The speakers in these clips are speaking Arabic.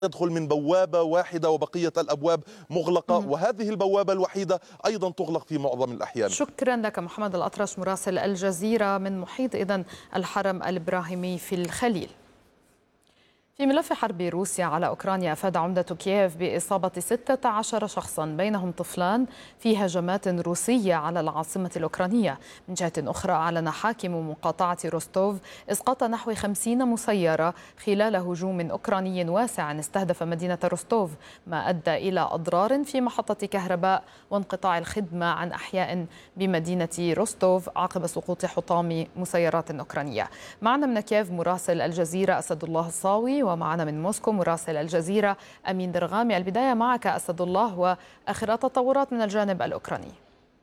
يدخل من بوابة واحدة وبقية الأبواب مغلقة، مهم. وهذه البوابة الوحيدة أيضا تغلق في معظم الأحيان. شكرا لك محمد الأطرش مراسل الجزيرة من محيط الحرم الإبراهيمي في الخليل. في ملف حرب روسيا على أوكرانيا، أفاد عمدة كييف بإصابة 16 شخصا بينهم طفلان في هجمات روسية على العاصمة الأوكرانية. من جهة أخرى، أعلن حاكم مقاطعة روستوف إسقاط نحو 50 مسيرة خلال هجوم أوكراني واسع استهدف مدينة روستوف، ما أدى إلى أضرار في محطة كهرباء وانقطاع الخدمة عن أحياء بمدينة روستوف عقب سقوط حطام مسيرات أوكرانية. معنا من كييف مراسل الجزيرة أسد الله الصاوي، ومعنا من موسكو مراسل الجزيرة أمين درغامي. البداية معك أسد الله، وآخر التطورات من الجانب الأوكراني.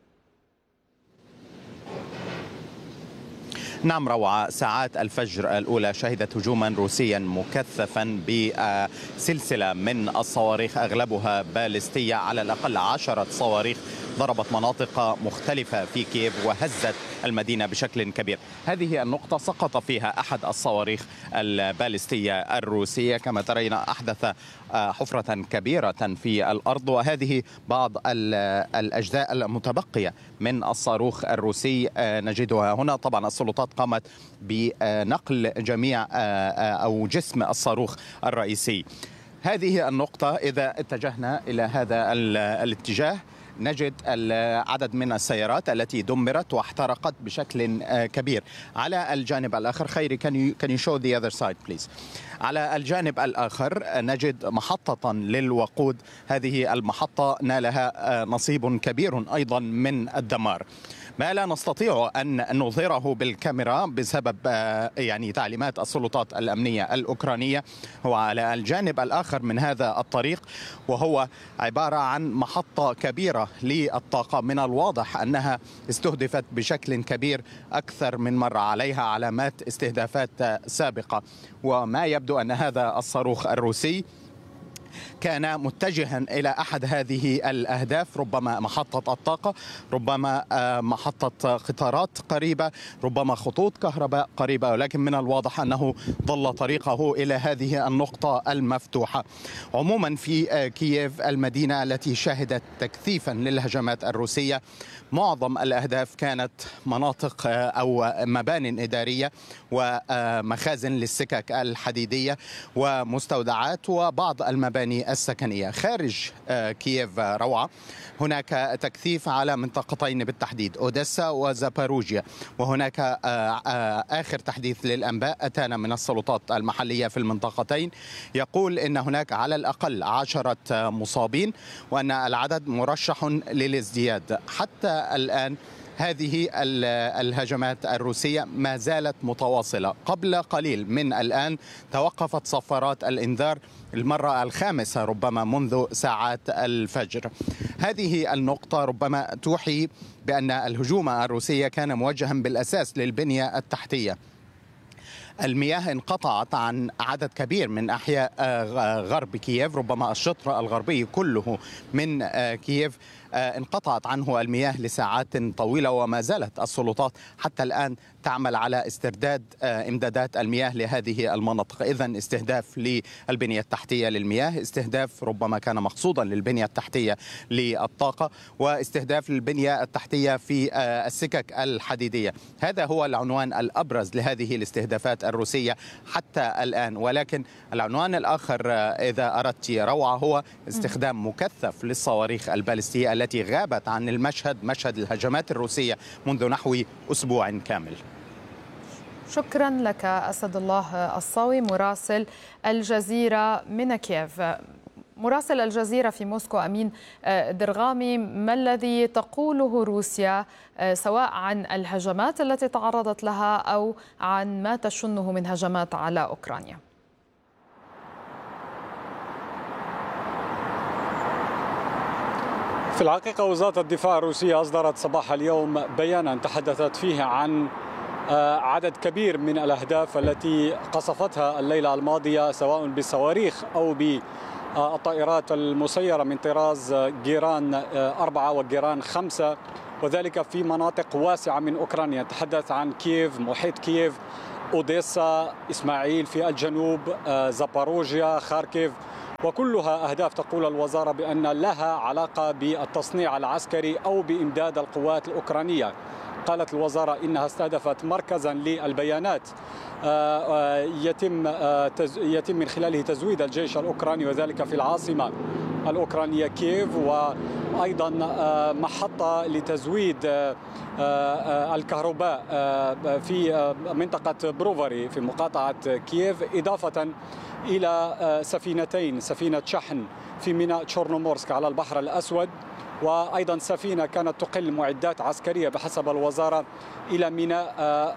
نعم روعة، ساعات الفجر الأولى شهدت هجوما روسيا مكثفا بسلسلة من الصواريخ أغلبها باليستية، على الأقل 10 صواريخ ضربت مناطق مختلفة في كييف وهزت المدينة بشكل كبير. هذه النقطة سقط فيها أحد الصواريخ الباليستية الروسية، كما ترين أحدث حفرة كبيرة في الأرض، وهذه بعض الأجزاء المتبقية من الصاروخ الروسي نجدها هنا. طبعا السلطات قامت بنقل جميع أو جسم الصاروخ الرئيسي. هذه النقطة إذا اتجهنا إلى هذا الاتجاه نجد العدد من السيارات التي دمرت واحترقت بشكل كبير. على الجانب الآخر، خيري can you show the other side please. على الجانب الآخر نجد محطة للوقود، هذه المحطة نالها نصيب كبير أيضا من الدمار. ما لا نستطيع أن نظهره بالكاميرا بسبب تعليمات السلطات الأمنية الأوكرانية. هو على الجانب الآخر من هذا الطريق، وهو عبارة عن محطة كبيرة للطاقة. من الواضح أنها استهدفت بشكل كبير أكثر من مرة، عليها علامات استهدافات سابقة، وما يبدو أن هذا الصاروخ الروسي كان متجها إلى أحد هذه الأهداف، ربما محطة الطاقة، ربما محطة قطارات قريبة، ربما خطوط كهرباء قريبة، ولكن من الواضح أنه ضل طريقه إلى هذه النقطة المفتوحة. عموما في كييف، المدينة التي شهدت تكثيفا للهجمات الروسية، معظم الأهداف كانت مناطق أو مبان إدارية ومخازن للسكك الحديدية ومستودعات وبعض المباني السكنية. خارج كييف روعة، هناك تكثيف على منطقتين بالتحديد، أوديسا وزاباروجيا، وهناك آخر تحديث للأنباء أتانا من السلطات المحلية في المنطقتين يقول إن هناك على الأقل 10 مصابين وأن العدد مرشح للازدياد. حتى الآن هذه الهجمات الروسية ما زالت متواصلة. قبل قليل من الآن توقفت صفارات الإنذار المرة الخامسة ربما منذ ساعات الفجر. هذه النقطة ربما توحي بأن الهجوم الروسي كان موجها بالأساس للبنية التحتية. المياه انقطعت عن عدد كبير من أحياء غرب كييف، ربما الشطر الغربي كله من كييف انقطعت عنه المياه لساعات طويلة، وما زالت السلطات حتى الآن تعمل على استرداد إمدادات المياه لهذه المناطق. إذن استهداف للبنية التحتية للمياه، استهداف ربما كان مقصودا للبنية التحتية للطاقة، واستهداف للبنية التحتية في السكك الحديدية. هذا هو العنوان الأبرز لهذه الاستهدافات الروسية حتى الآن. ولكن العنوان الآخر إذا أردت روعة هو استخدام مكثف للصواريخ البالستية التي غابت عن المشهد، مشهد الهجمات الروسية منذ نحو أسبوع كامل. شكرا لك أسد الله الصاوي مراسل الجزيرة من كييف. مراسل الجزيرة في موسكو أمين درغامي، ما الذي تقوله روسيا سواء عن الهجمات التي تعرضت لها أو عن ما تشنه من هجمات على أوكرانيا؟ في الحقيقة وزارة الدفاع الروسية أصدرت صباح اليوم بيانا تحدثت فيه عن عدد كبير من الأهداف التي قصفتها الليلة الماضية، سواء بالصواريخ أو بالطائرات المسيرة من طراز جيران 4 وجيران 5، وذلك في مناطق واسعة من أوكرانيا. تحدث عن كييف، محيط كييف، أوديسا، إسماعيل في الجنوب، زاباروجيا، خاركيف وكلها أهداف تقول الوزارة بأن لها علاقة بالتصنيع العسكري أو بإمداد القوات الأوكرانية. قالت الوزارة إنها استهدفت مركزا للبيانات يتم من خلاله تزويد الجيش الأوكراني وذلك في العاصمة الأوكرانية كييف، وأيضا محطة لتزويد الكهرباء في منطقة بروفاري في مقاطعة كييف، إضافة إلى سفينة شحن في ميناء تشورنومورسك على البحر الأسود، وأيضا سفينة كانت تقل معدات عسكرية بحسب الوزارة إلى ميناء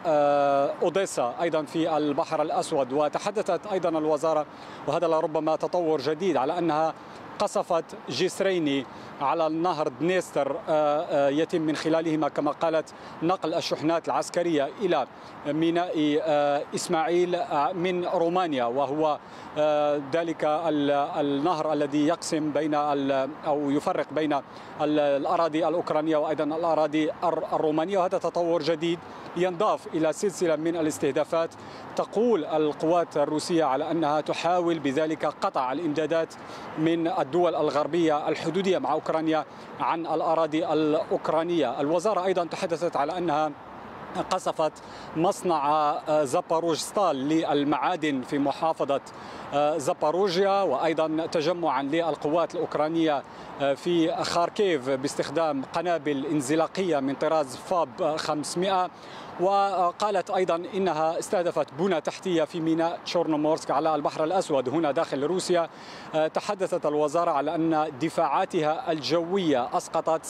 أوديسا أيضا في البحر الأسود. وتحدثت أيضا الوزارة، وهذا لربما تطور جديد، على أنها قصفت جسرين على النهر دنيستر يتم من خلالهما كما قالت نقل الشحنات العسكرية إلى ميناء إسماعيل من رومانيا، وهو ذلك النهر الذي يقسم بين أو يفرق بين الأراضي الأوكرانية وأيضا الأراضي الرومانية. وهذا تطور جديد ينضاف إلى سلسلة من الاستهدافات تقول القوات الروسية على أنها تحاول بذلك قطع الإمدادات من الدول الغربية الحدودية مع أوكرانيا عن الأراضي الأوكرانية. الوزارة أيضا تحدثت على أنها قصفت مصنع زاباروجستال للمعادن في محافظة زاباروجيا، وأيضا تجمعا للقوات الأوكرانية في خاركيف باستخدام قنابل انزلاقية من طراز فاب 500. وقالت أيضا إنها استهدفت بنى تحتية في ميناء تشورنومورسك على البحر الأسود هنا داخل روسيا. تحدثت الوزارة على أن دفاعاتها الجوية أسقطت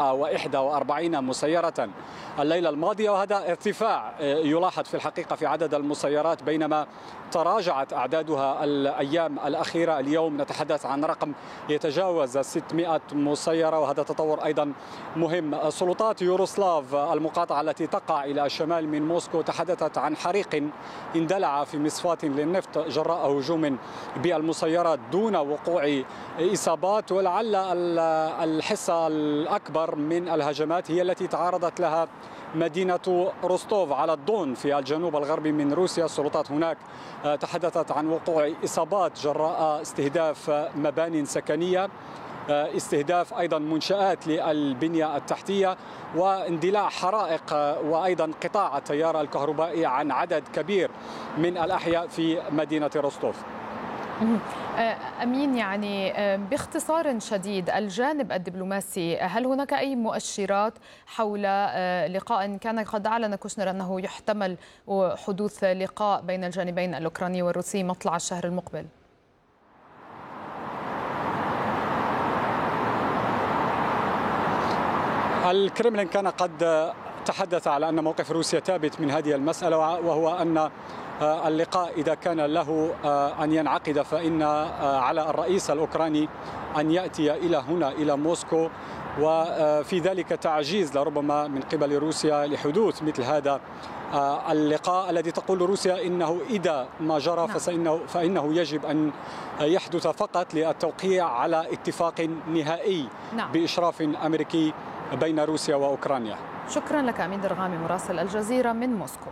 641 مسيرة الليلة الماضية، وهذا ارتفاع يلاحظ في الحقيقة في عدد المسيرات بينما تراجعت أعدادها الأيام الأخيرة. اليوم نتحدث عن رقم يتجاوز 600 مسيرة، وهذا تطور أيضا مهم. سلطات يوروسلاف المقاطعة التي تقع إلى الشمال من موسكو تحدثت عن حريق اندلع في مصفاة للنفط جراء هجوم بالمسيرات دون وقوع إصابات، ولعل الحصة الأكبر من الهجمات هي التي تعرضت لها مدينة روستوف على الدون في الجنوب الغربي من روسيا. السلطات هناك تحدثت عن وقوع إصابات جراء استهداف مبانٍ سكنية، استهداف أيضا منشآت للبنية التحتية، واندلاع حرائق وأيضا قطاع التيار الكهربائي عن عدد كبير من الأحياء في مدينة روستوف. أمين، يعني باختصار شديد الجانب الدبلوماسي، هل هناك أي مؤشرات حول لقاء كان قد أعلن كوشنر أنه يحتمل حدوث لقاء بين الجانبين الأوكراني والروسي مطلع الشهر المقبل؟ الكرملين كان قد تحدث على أن موقف روسيا ثابت من هذه المسألة، وهو أن اللقاء إذا كان له أن ينعقد فإن على الرئيس الأوكراني أن يأتي إلى هنا إلى موسكو، وفي ذلك تعجيز لربما من قبل روسيا لحدوث مثل هذا اللقاء الذي تقول روسيا إنه إذا ما جرى فإنه يجب أن يحدث فقط للتوقيع على اتفاق نهائي بإشراف أمريكي بين روسيا وأوكرانيا. شكرا لك أمين درغامي مراسل الجزيرة من موسكو.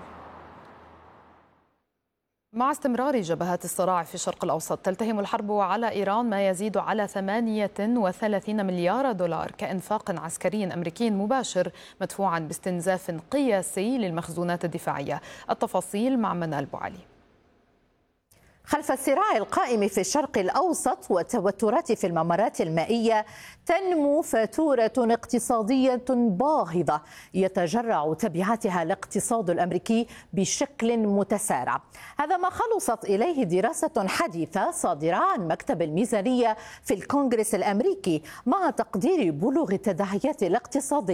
مع استمرار جبهات الصراع في الشرق الأوسط، تلتهم الحرب على إيران ما يزيد على 38 مليار دولار كإنفاق عسكري أمريكي مباشر مدفوعا باستنزاف قياسي للمخزونات الدفاعية. التفاصيل مع منال بوعلي. خلف الصراع القائم في الشرق الأوسط والتوترات في الممرات المائية، تنمو فاتورة اقتصادية باهظة يتجرع تبعاتها الاقتصاد الأمريكي بشكل متسارع. هذا ما خلصت إليه دراسة حديثة صادرة عن مكتب الميزانية في الكونغرس الأمريكي مع تقدير بلوغ التداعيات الاقتصادية